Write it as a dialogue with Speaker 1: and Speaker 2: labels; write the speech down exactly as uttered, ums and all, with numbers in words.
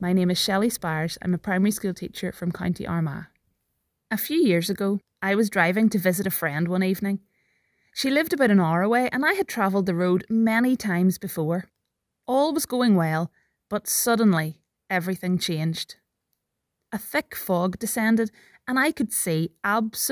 Speaker 1: My name is Shelley Spires. I'm a primary school teacher from County Armagh. A few years ago, I was driving to visit a friend one evening. She lived about an hour away and I had travelled the road many times before. All was going well, but suddenly everything changed. A thick fog descended and I could see absolutely